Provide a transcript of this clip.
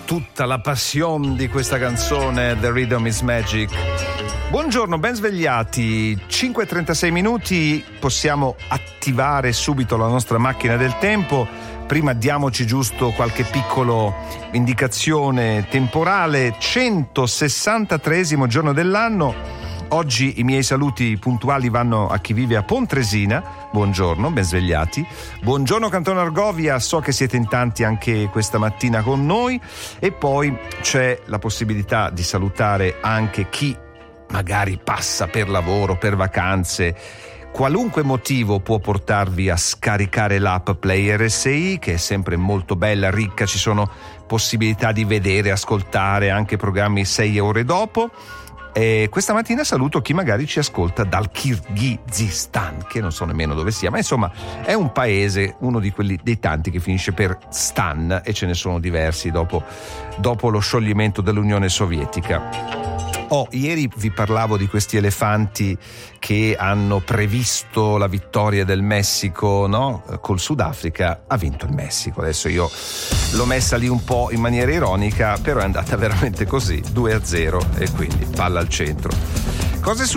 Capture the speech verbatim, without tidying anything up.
tutta la passione di questa canzone, The Rhythm is Magic. Buongiorno, ben svegliati, cinque e trentasei minuti, possiamo attivare subito la nostra macchina del tempo. Prima diamoci giusto qualche piccolo indicazione temporale. centosessantatreesimo giorno dell'anno. Oggi i miei saluti puntuali vanno a chi vive a Pontresina. Buongiorno, ben svegliati. Buongiorno Cantone Argovia, so che siete in tanti anche questa mattina con noi. E poi c'è la possibilità di salutare anche chi magari passa per lavoro, per vacanze. Qualunque motivo può portarvi a scaricare l'app Play R S I, che è sempre molto bella, ricca, ci sono possibilità di vedere, ascoltare anche programmi sei ore dopo. E questa mattina saluto chi magari ci ascolta dal Kirghizistan, che non so nemmeno dove sia, ma insomma è un paese, uno di quelli dei tanti che finisce per stan, e ce ne sono diversi dopo, dopo lo scioglimento dell'Unione Sovietica. Oh, ieri vi parlavo di questi elefanti che hanno previsto la vittoria del Messico, no? Col Sudafrica ha vinto il Messico. Adesso io l'ho messa lì un po' in maniera ironica, però è andata veramente così, due a zero, e quindi palla al centro. Cosa è